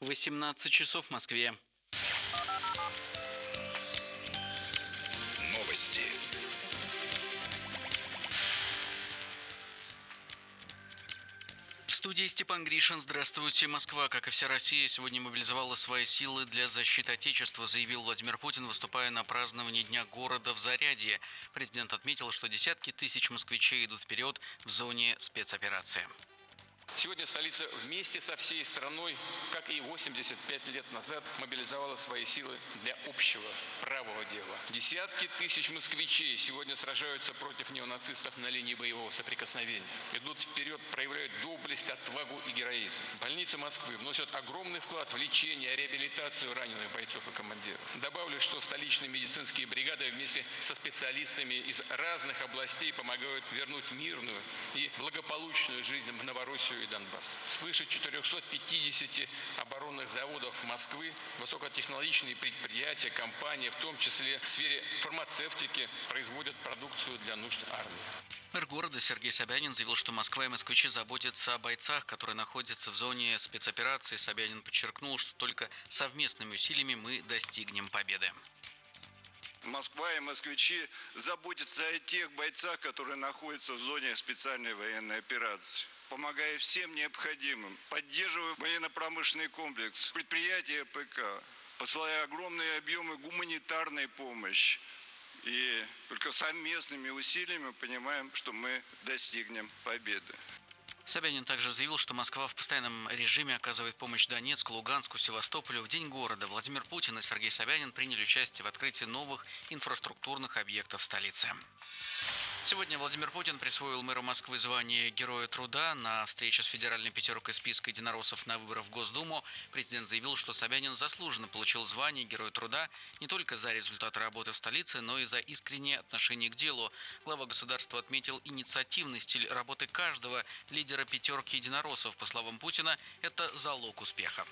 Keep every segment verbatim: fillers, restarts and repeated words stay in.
восемнадцать часов в Москве. Новости. В студии Степан Гришин. Здравствуйте. Москва, как и вся Россия, сегодня мобилизовала свои силы для защиты Отечества, заявил Владимир Путин, выступая на праздновании Дня города в Зарядье. Президент отметил, что десятки тысяч москвичей идут вперед в зоне спецоперации. Сегодня столица вместе со всей страной, как и восемьдесят пять лет назад, мобилизовала свои силы для общего правого дела. Десятки тысяч москвичей сегодня сражаются против неонацистов на линии боевого соприкосновения. Идут вперед, проявляют доблесть, отвагу и героизм. Больницы Москвы вносят огромный вклад в лечение, реабилитацию раненых бойцов и командиров. Добавлю, что столичные медицинские бригады вместе со специалистами из разных областей помогают вернуть мирную и благополучную жизнь в Новороссию и Донбасс. Свыше четырехсот пятидесяти оборонных заводов Москвы, высокотехнологичные предприятия, компании, в том числе в сфере фармацевтики, производят продукцию для нужд армии. Мэр города Сергей Собянин заявил, что Москва и москвичи заботятся о бойцах, которые находятся в зоне спецоперации. Собянин подчеркнул, что только совместными усилиями мы достигнем победы. Москва и москвичи заботятся о тех бойцах, которые находятся в зоне специальной военной операции, помогая всем необходимым, поддерживая военно-промышленный комплекс, предприятия ПК, посылая огромные объемы гуманитарной помощи. И только совместными усилиями мы понимаем, что мы достигнем победы. Собянин также заявил, что Москва в постоянном режиме оказывает помощь Донецку, Луганску, Севастополю. В День города Владимир Путин и Сергей Собянин приняли участие в открытии новых инфраструктурных объектов столицы. Сегодня Владимир Путин присвоил мэру Москвы звание Героя труда. На встрече с федеральной пятеркой списка единороссов на выборах в Госдуму президент заявил, что Собянин заслуженно получил звание Героя труда не только за результаты работы в столице, но и за искреннее отношение к делу. Глава государства отметил инициативный стиль работы каждого лидера пятерки единороссов. По словам Путина, это залог успеха.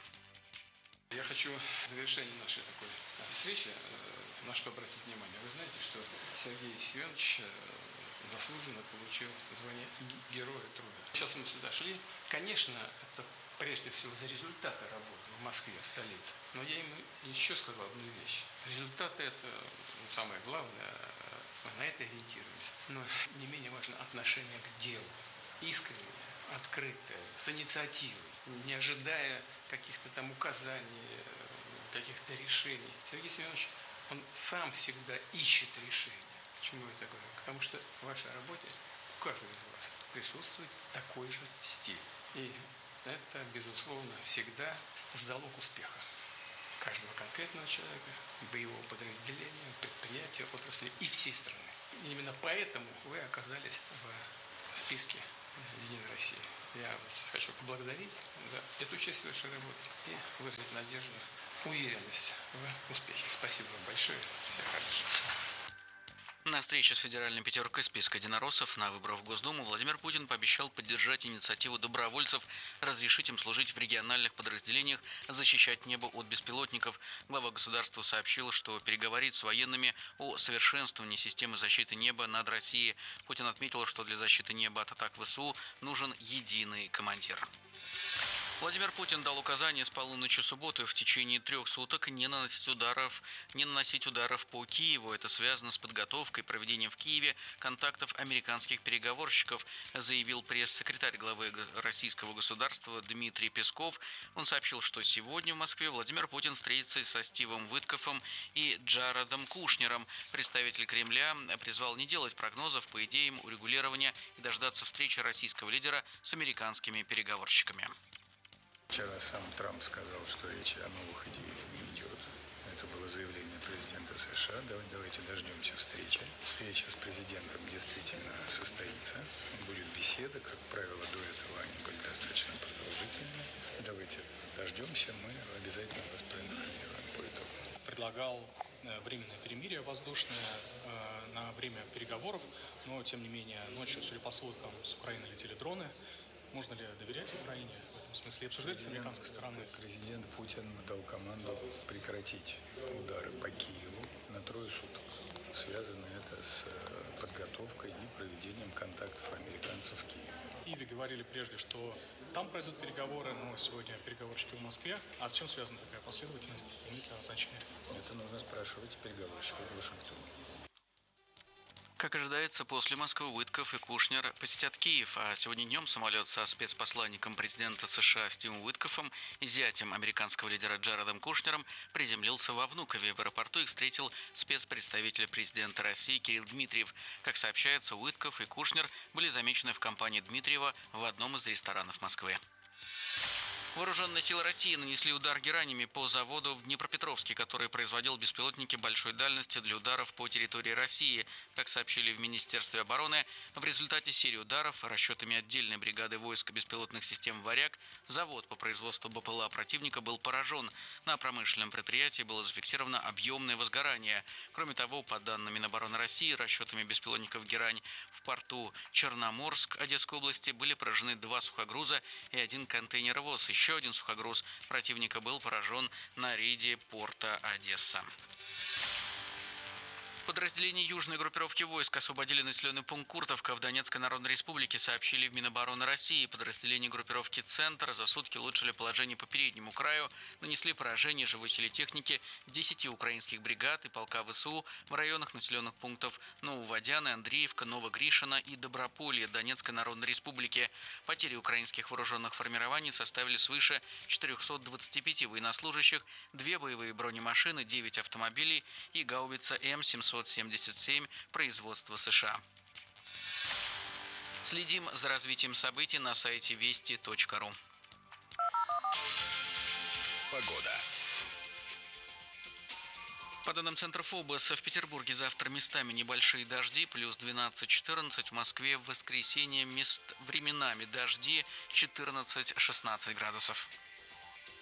Я хочу в завершении нашей такой встречи на что обратить внимание. Вы знаете, что Сергей Семенович заслуженно получил звание Героя труда. Сейчас мы сюда шли. Конечно, это прежде всего за результаты работы в Москве, в столице. Но я ему еще сказал одну вещь. Результаты – это самое главное, мы на это ориентируемся. Но не менее важно отношение к делу. Искреннее, открытое, с инициативой, не ожидая каких-то там указаний, каких-то решений. Сергей Семенович, он сам всегда ищет решения. Почему я это говорю? Потому что в вашей работе у каждого из вас присутствует такой же стиль. И это, безусловно, всегда залог успеха каждого конкретного человека, боевого подразделения, предприятия, отрасли и всей страны. И именно поэтому вы оказались в списке «Единой России». Я вас хочу поблагодарить за эту часть вашей работы и выразить надежду, уверенность в успехе. Спасибо вам большое. Всего хорошего. На встрече с федеральной пятеркой списка единороссов на выборах в Госдуму Владимир Путин пообещал поддержать инициативу добровольцев, разрешить им служить в региональных подразделениях, защищать небо от беспилотников. Глава государства сообщил, что переговорит с военными о совершенствовании системы защиты неба над Россией. Путин отметил, что для защиты неба от атак ВСУ нужен единый командир. Владимир Путин дал указание с полуночи субботы в течение трех суток не наносить ударов, не наносить ударов по Киеву. Это связано с подготовкой и проведением в Киеве контактов американских переговорщиков, заявил пресс-секретарь главы российского государства Дмитрий Песков. Он сообщил, что сегодня в Москве Владимир Путин встретится со Стивом Виткоффом и Джаредом Кушнером. Представитель Кремля призвал не делать прогнозов по идеям урегулирования и дождаться встречи российского лидера с американскими переговорщиками. Вчера сам Трамп сказал, что речь о новых идеях не идет. Это было заявление президента США. Давайте дождемся встречи. Встреча с президентом действительно состоится. Будет беседа. Как правило, до этого они были достаточно продолжительные. Давайте дождемся. Мы обязательно вас проинформируем по итогу. Предлагал временное перемирие воздушное на время переговоров, но, тем не менее, ночью, судя по сводкам, с Украины летели дроны. Можно ли доверять Украине в этом смысле? Обсуждать с американской стороны? Президент Путин дал команду прекратить удары по Киеву на трое суток. Связано это с подготовкой и проведением контактов американцев в Киеве. В Киеве говорили прежде, что Там пройдут переговоры, но сегодня переговорщики в Москве. А с чем связана такая последовательность? Имеет ли она значение? Это нужно спрашивать переговорщиков в Вашингтоне. Как ожидается, после Москвы Уитков и Кушнер посетят Киев, а сегодня днем самолет со спецпосланником президента США Стивом Уиткофом и зятем американского лидера Джаредом Кушнером приземлился во Внукове. В аэропорту их встретил спецпредставитель президента России Кирилл Дмитриев. Как сообщается, Уитков и Кушнер были замечены в компании Дмитриева в одном из ресторанов Москвы. Вооруженные силы России нанесли удар геранями по заводу в Днепропетровске, который производил беспилотники большой дальности для ударов по территории России. Как сообщили в Министерстве обороны, в результате серии ударов расчетами отдельной бригады войск беспилотных систем «Варяг» завод по производству БПЛА противника был поражен. На промышленном предприятии было зафиксировано объемное возгорание. Кроме того, по данным Минобороны России, расчетами беспилотников «Герань» в порту Черноморск Одесской области были поражены два сухогруза и один контейнеровоз. Еще один сухогруз противника был поражен на рейде порта Одесса. Подразделения южной группировки войск освободили населенный пункт Куртовка в Донецкой Народной Республике, сообщили в Минобороны России. Подразделения группировки «Центр» за сутки улучшили положение по переднему краю, нанесли поражение живой силе техники десяти украинских бригад и полка ВСУ в районах населенных пунктов Нововодяны, Андреевка, Новогришина и Доброполье Донецкой Народной Республики. Потери украинских вооруженных формирований составили свыше четырехсот двадцати пяти военнослужащих, две боевые бронемашины, девять автомобилей и гаубица М семьсот семьдесят семь производства США. Следим за развитием событий на сайте вести точка ру. Погода. По данным Центра ФОБОС, в Петербурге завтра местами небольшие дожди, плюс двенадцать-четырнадцать, в Москве в воскресенье мест временами дожди четырнадцать-шестнадцать градусов.